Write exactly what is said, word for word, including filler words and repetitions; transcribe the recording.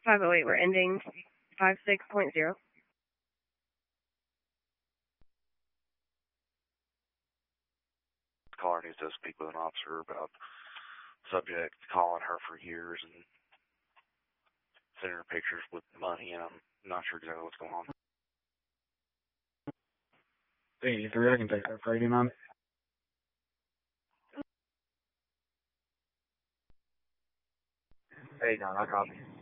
five oh eight, we're ending five six point zero. Caller needs to speak with an officer about subject calling her for years and sending her pictures with money, and I'm not sure exactly what's going on. eighty-three, I can take that for eighty-nine. eighty-nine, I copy.